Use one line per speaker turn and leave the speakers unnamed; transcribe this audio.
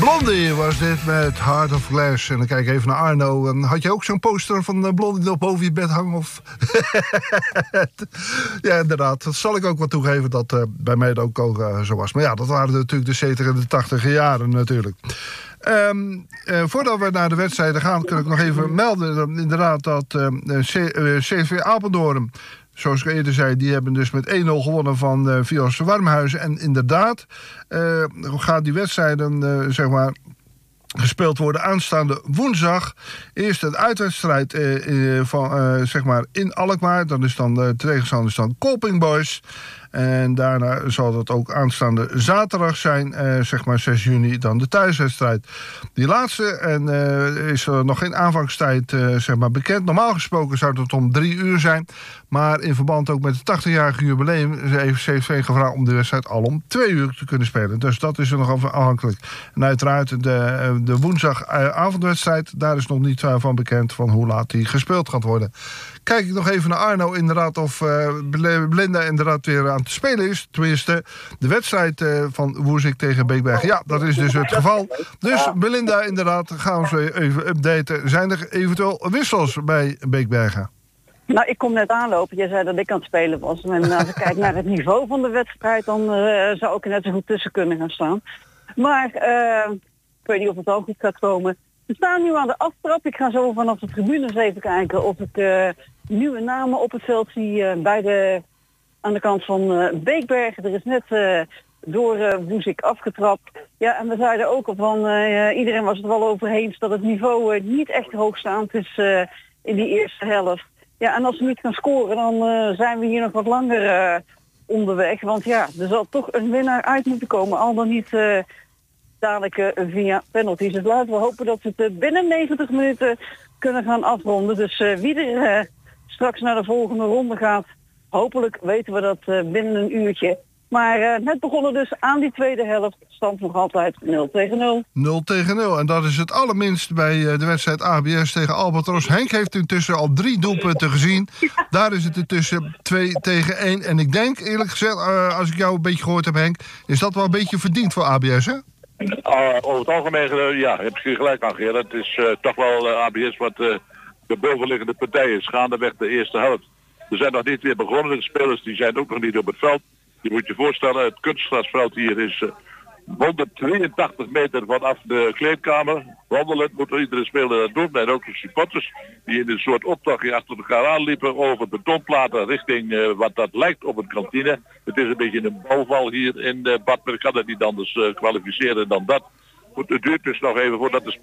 Blondie was dit met Heart of Glass. En dan kijk ik even naar Arno. En had je ook zo'n poster van Blondie op boven je bed hangen? Of? Ja, inderdaad. Dat zal ik ook wel toegeven dat bij mij ook zo was. Maar ja, dat waren natuurlijk de 70 en de 80 jaren natuurlijk. Voordat we naar de wedstrijden gaan, kan ik nog even melden inderdaad dat CV Apeldoorn, zoals ik eerder zei, die hebben dus met 1-0 gewonnen van Vios Warmhuizen. En inderdaad gaan die wedstrijden gespeeld worden aanstaande woensdag. Eerst een uitwedstrijd in Alkmaar. Dan is dan de tegenstander dan Kolping Boys. En daarna zal dat ook aanstaande zaterdag zijn, 6 juni, dan de thuiswedstrijd. Die laatste, en is er nog geen aanvangstijd bekend. Normaal gesproken zou het om 3 uur zijn. Maar in verband ook met het 80-jarige jubileum heeft CV gevraagd om de wedstrijd al om 2 uur te kunnen spelen. Dus dat is er nog afhankelijk. En uiteraard de woensdagavondwedstrijd, daar is nog niet van bekend van hoe laat die gespeeld gaat worden. Kijk ik nog even naar Arno inderdaad of Belinda inderdaad weer aan te spelen is. Tenminste, de wedstrijd van Woezik tegen Beekbergen. Ja, dat is dus het geval. Dus Belinda inderdaad, gaan we ze even updaten. Zijn er eventueel wissels bij Beekbergen?
Nou, ik kom net aanlopen. Jij zei dat ik aan het spelen was. En als ik kijk naar het niveau van de wedstrijd, dan zou ik er net zo goed tussen kunnen gaan staan. Maar ik weet niet of het ook goed gaat komen. We staan nu aan de aftrap. Ik ga zo vanaf de tribunes even kijken of ik nieuwe namen op het veld zie aan de kant van Beekbergen. Er is net door Woezik afgetrapt. Ja, en we zeiden ook al van, iedereen was het er wel over eens dat het niveau niet echt hoogstaand is in die eerste helft. Ja, en als we niet gaan scoren, dan zijn we hier nog wat langer onderweg. Want ja, er zal toch een winnaar uit moeten komen, al dan niet dadelijk via penalties. Dus laten we hopen dat we het binnen 90 minuten kunnen gaan afronden. Dus wie er straks naar de volgende ronde gaat, hopelijk weten we dat binnen een uurtje. Maar net begonnen dus aan die tweede helft. Stand nog altijd 0-0. 0-0.
En dat is het allerminst bij de wedstrijd ABS tegen Albatros. Henk heeft intussen al 3 doelpunten gezien. Ja. Daar is het intussen 2-1. En ik denk eerlijk gezegd, als ik jou een beetje gehoord heb Henk, is dat wel een beetje verdiend voor ABS, hè?
Over het algemeen, ja, heb je gelijk aan Gerard. Het is toch wel ABS wat de bovenliggende partij is. Gaandeweg de eerste helft. We zijn nog niet weer begonnen. De spelers die zijn ook nog niet op het veld. Je moet je voorstellen, het kunstgrasveld hier is 182 meter vanaf de kleedkamer. Wandelen moet iedere speler dat doen. En ook de supporters die in een soort optochtje achter elkaar aanliepen over betonplaten richting wat dat lijkt op een kantine. Het is een beetje een bouwval hier in Bad, maar ik kan het niet anders kwalificeren dan dat. Goed, het duurt dus nog even voordat de